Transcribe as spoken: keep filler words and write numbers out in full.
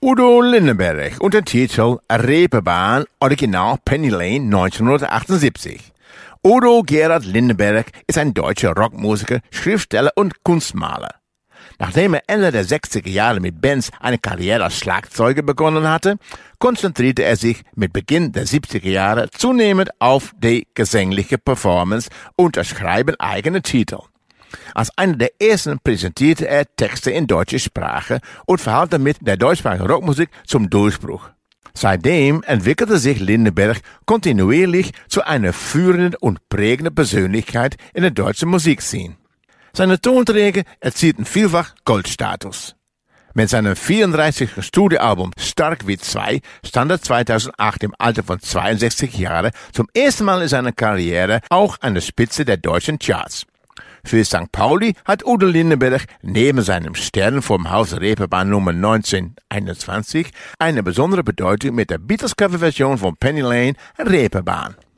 Udo Lindenberg und der Titel Reeperbahn, Original Penny Lane neunzehnhundertachtundsiebzig. Udo Gerhard Lindenberg ist ein deutscher Rockmusiker, Schriftsteller und Kunstmaler. Nachdem er Ende der sechziger Jahre mit Bands eine Karriere als Schlagzeuger begonnen hatte, konzentrierte er sich mit Beginn der siebziger Jahre zunehmend auf die gesangliche Performance und das Schreiben eigener Titel. Als einer der ersten präsentierte er Texte in deutscher Sprache und verhalf damit der deutschsprachigen Rockmusik zum Durchbruch. Seitdem entwickelte sich Lindenberg kontinuierlich zu einer führenden und prägenden Persönlichkeit in der deutschen Musikszene. Seine Tonträger erzielten vielfach Goldstatus. Mit seinem vierunddreißigsten Studioalbum Stark wie zwei stand er zweitausendacht im Alter von zweiundsechzig Jahren zum ersten Mal in seiner Karriere auch an der Spitze der deutschen Charts. Für Sankt Pauli hat Udo Lindenberg neben seinem Stern vom Haus Reeperbahn Nummer neunzehnhunderteinundzwanzig eine besondere Bedeutung mit der Beatles-Cover-Version von Penny Lane, Reeperbahn.